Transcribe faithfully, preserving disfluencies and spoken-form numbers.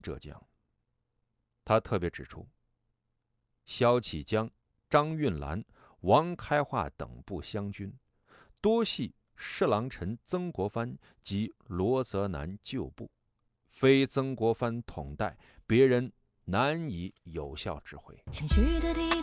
浙江。他特别指出，萧启江、张运兰、王开化等部湘军，多系侍郎臣曾国藩及罗泽南旧部，非曾国藩统带，别人难以有效指挥。